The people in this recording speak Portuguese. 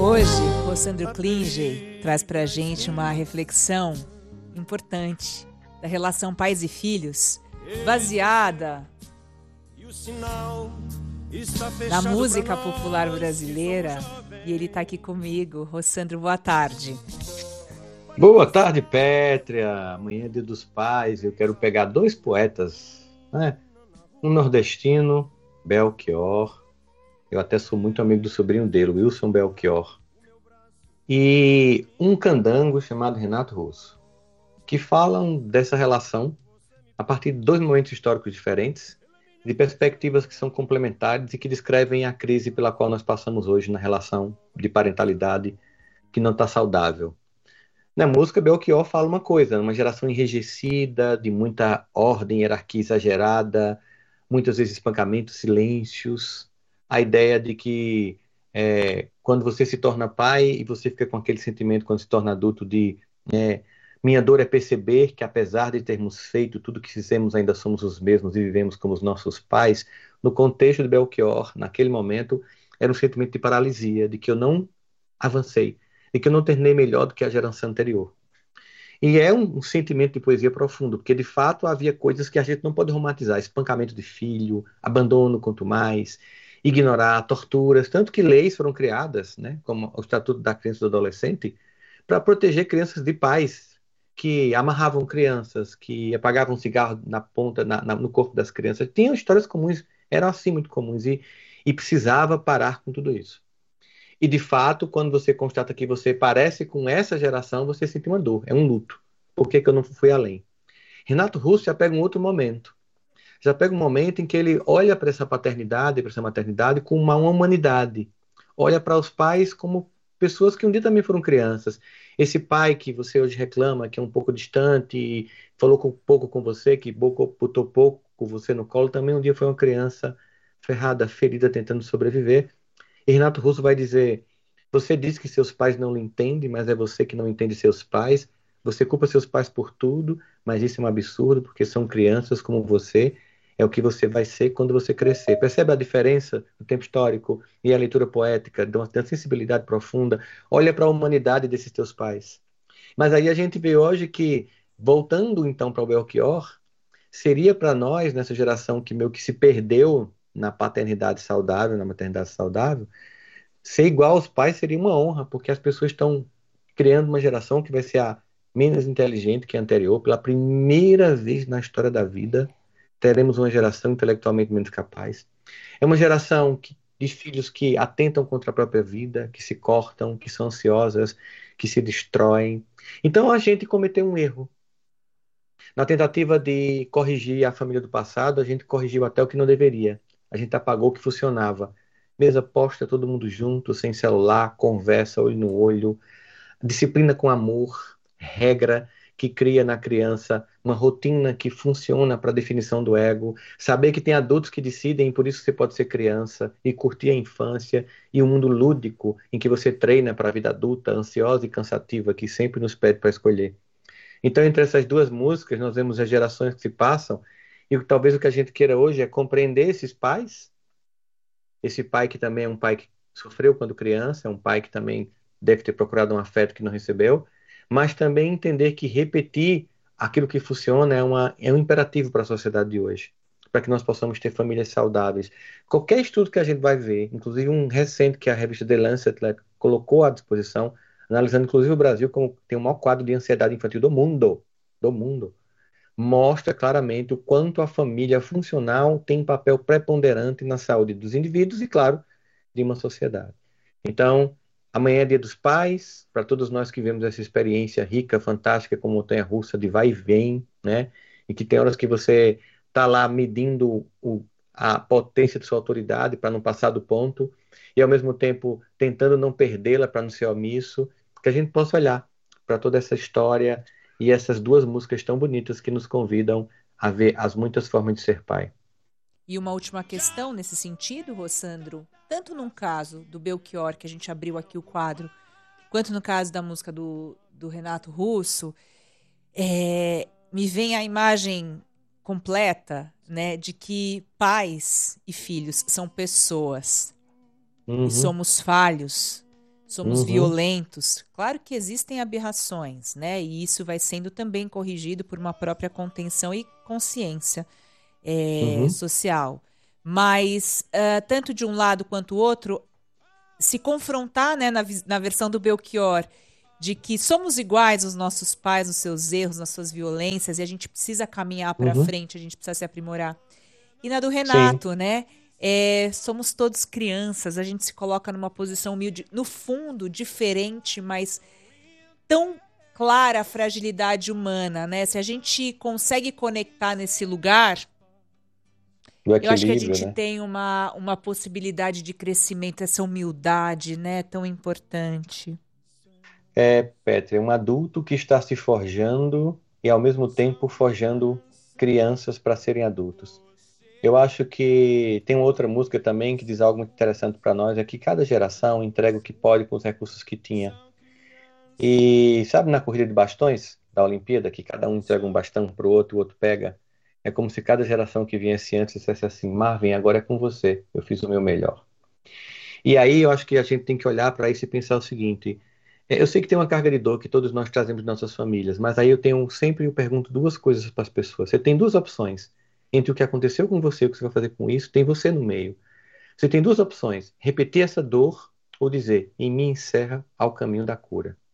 Hoje, o Sandro Klinger traz para a gente uma reflexão importante da relação pais e filhos, baseada na música popular brasileira. E ele está aqui comigo. Rossandro, boa tarde. Boa tarde, Pétria. Amanhã é Dia dos Pais. Eu quero pegar dois poetas, né? Um nordestino, Belchior. Eu até sou muito amigo do sobrinho dele, Wilson Belchior. E um candango chamado Renato Russo, que falam dessa relação a partir de dois momentos históricos diferentes, de perspectivas que são complementares e que descrevem a crise pela qual nós passamos hoje na relação de parentalidade que não está saudável. Na música, Belchior fala uma coisa, uma geração enrijecida, de muita ordem, hierarquia exagerada, muitas vezes espancamentos, silêncios, a ideia de que quando você se torna pai e você fica com aquele sentimento quando se torna adulto de minha dor é perceber que apesar de termos feito tudo o que fizemos, ainda somos os mesmos e vivemos como os nossos pais. No contexto de Belchior, naquele momento, era um sentimento de paralisia, de que eu não avancei, de que eu não terminei melhor do que a geração anterior. E é um sentimento de poesia profundo, porque de fato havia coisas que a gente não pode romantizar: espancamento de filho, abandono, quanto mais, ignorar, torturas. Tanto que leis foram criadas, né, como o Estatuto da Criança e do Adolescente, para proteger crianças de pais que amarravam crianças, que apagavam cigarro na ponta, no corpo das crianças. Tinham histórias comuns, eram assim muito comuns, e precisava parar com tudo isso. E de fato, quando você constata que você parece com essa geração, você sente uma dor, é um luto. Por que que eu não fui além? Renato Russo já pega um outro momento. Já pega um momento em que ele olha para essa paternidade, para essa maternidade com uma humanidade. Olha para os pais como pessoas que um dia também foram crianças. Esse pai que você hoje reclama, que é um pouco distante, falou pouco com você, que botou pouco com você no colo, também um dia foi uma criança ferrada, ferida, tentando sobreviver. E Renato Russo vai dizer: você diz que seus pais não lhe entendem, mas é você que não entende seus pais. Você culpa seus pais por tudo, mas isso é um absurdo, porque são crianças como você. É o que você vai ser quando você crescer. Percebe a diferença no tempo histórico e a leitura poética, da sensibilidade profunda? Olha para a humanidade desses teus pais. Mas aí a gente vê hoje que, voltando então para o Belchior, seria para nós, nessa geração que meio que se perdeu na paternidade saudável, na maternidade saudável, ser igual aos pais seria uma honra, porque as pessoas estão criando uma geração que vai ser a menos inteligente que a anterior. Pela primeira vez na história da vida, teremos uma geração intelectualmente menos capaz. É uma geração de filhos que atentam contra a própria vida, que se cortam, que são ansiosas, que se destroem. Então a gente cometeu um erro. Na tentativa de corrigir a família do passado, a gente corrigiu até o que não deveria. A gente apagou o que funcionava. Mesa posta, todo mundo junto, sem celular, conversa, olho no olho, disciplina com amor, regra que cria na criança uma rotina que funciona para a definição do ego, saber que tem adultos que decidem, por isso você pode ser criança e curtir a infância e o mundo lúdico em que você treina para a vida adulta, ansiosa e cansativa, que sempre nos pede para escolher. Então, entre essas duas músicas, nós vemos as gerações que se passam, e talvez o que a gente queira hoje é compreender esses pais, esse pai que também é um pai que sofreu quando criança, é um pai que também deve ter procurado um afeto que não recebeu, mas também entender que repetir aquilo que funciona é um imperativo para a sociedade de hoje, para que nós possamos ter famílias saudáveis. Qualquer estudo que a gente vai ver, inclusive um recente que a revista The Lancet colocou à disposição, analisando inclusive o Brasil como tem o maior quadro de ansiedade infantil do mundo, mostra claramente o quanto a família funcional tem um papel preponderante na saúde dos indivíduos e, claro, de uma sociedade. Então, amanhã é Dia dos Pais, para todos nós que vivemos essa experiência rica, fantástica, como montanha-russa de vai e vem, né? E que tem horas que você está lá medindo a potência de sua autoridade para não passar do ponto, e ao mesmo tempo tentando não perdê-la para não ser omisso, que a gente possa olhar para toda essa história e essas duas músicas tão bonitas que nos convidam a ver as muitas formas de ser pai. E uma última questão nesse sentido, Rossandro, tanto num caso do Belchior, que a gente abriu aqui o quadro, quanto no caso da música do Renato Russo, me vem a imagem completa, né, de que pais e filhos são pessoas e Uhum, somos falhos, somos Uhum, violentos. Claro que existem aberrações, né? E isso vai sendo também corrigido por uma própria contenção e consciência uhum, social. Mas, tanto de um lado quanto o outro, se confrontar, né, na versão do Belchior, de que somos iguais aos nossos pais, nos seus erros, nas suas violências, e a gente precisa caminhar para uhum. frente, a gente precisa se aprimorar. E na do Sim, Renato, né? Somos todos crianças, a gente se coloca numa posição humilde, no fundo, diferente, mas tão clara a fragilidade humana, né? Se a gente consegue conectar nesse lugar, do eu acho que a equilíbrio, gente né? tem uma possibilidade de crescimento, essa humildade, né? Tão importante. É, Petri, um adulto que está se forjando e ao mesmo tempo forjando crianças para serem adultos. Eu acho que tem outra música também que diz algo muito interessante para nós, é que cada geração entrega o que pode com os recursos que tinha. E sabe na corrida de bastões da Olimpíada, que cada um entrega um bastão para o outro pega? É como se cada geração que viesse antes dissesse assim, Marvin, agora é com você, eu fiz o meu melhor. E aí eu acho que a gente tem que olhar para isso e pensar o seguinte: eu sei que tem uma carga de dor que todos nós trazemos de nossas famílias, mas aí eu pergunto duas coisas para as pessoas. Você tem duas opções entre o que aconteceu com você e o que você vai fazer com isso, tem você no meio. Você tem duas opções: repetir essa dor ou dizer, em mim encerra ao caminho da cura.